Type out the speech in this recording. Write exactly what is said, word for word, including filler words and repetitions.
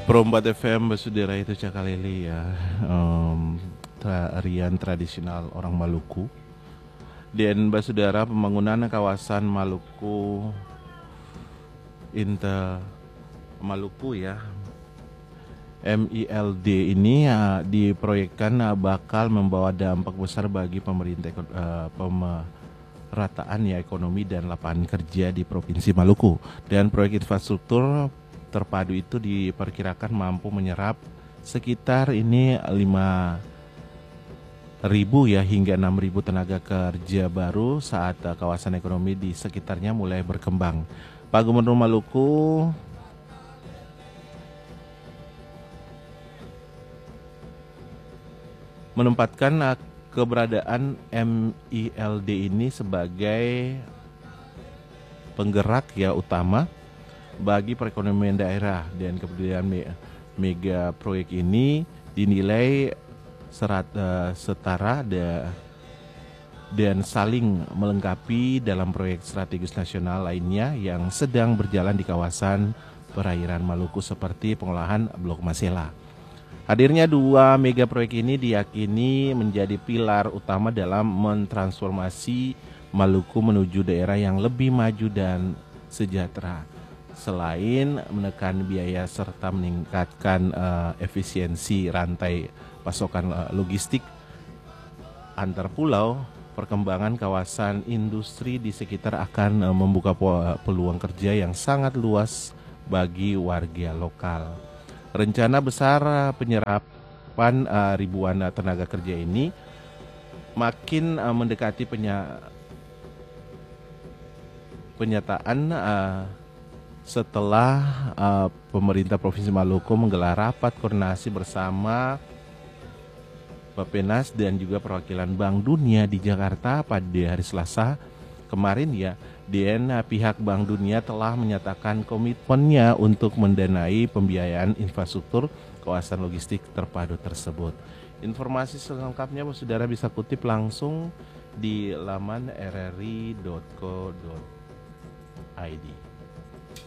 Perombat F M Basudara itu Cakalele ya, um, tarian tradisional orang Maluku. Dan Basudara pembangunan kawasan Maluku Inter Maluku ya, M I L D ini ya, diproyekkan uh, bakal membawa dampak besar bagi pemerintah uh, pemerataan ya ekonomi dan lapangan kerja di Provinsi Maluku. Dan proyek infrastruktur terpadu itu diperkirakan mampu menyerap sekitar ini lima ribu ya hingga enam ribu tenaga kerja baru saat uh, kawasan ekonomi di sekitarnya mulai berkembang. Pak Gubernur Maluku menempatkan uh, keberadaan M I L D ini sebagai penggerak ya utama bagi perekonomian daerah, dan kemudian me mega proyek ini dinilai serat, uh, setara da, dan saling melengkapi dalam proyek strategis nasional lainnya yang sedang berjalan di kawasan perairan Maluku seperti pengolahan Blok Masela. Hadirnya dua mega proyek ini diyakini menjadi pilar utama dalam mentransformasi Maluku menuju daerah yang lebih maju dan sejahtera. Selain menekan biaya serta meningkatkan uh, efisiensi rantai pasokan uh, logistik antar pulau, perkembangan kawasan industri di sekitar akan uh, membuka peluang kerja yang sangat luas bagi warga lokal. Rencana besar uh, penyerapan uh, ribuan uh, tenaga kerja ini makin uh, mendekati penya penyataan uh, setelah uh, pemerintah Provinsi Maluku menggelar rapat koordinasi bersama Bappenas dan juga perwakilan Bank Dunia di Jakarta pada hari Selasa kemarin ya. Dan uh, pihak Bank Dunia telah menyatakan komitmennya untuk mendanai pembiayaan infrastruktur kawasan logistik terpadu tersebut. Informasi selengkapnya saudara bisa kutip langsung di laman r r i dot co dot i d.